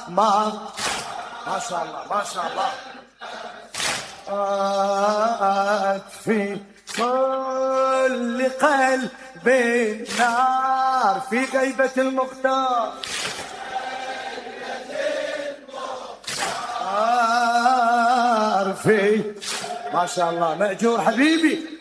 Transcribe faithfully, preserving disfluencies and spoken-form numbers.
ما ما شاء الله ما شاء الله. في كل قلب النار في غيبة المختار. في ما شاء الله مأجور حبيبي.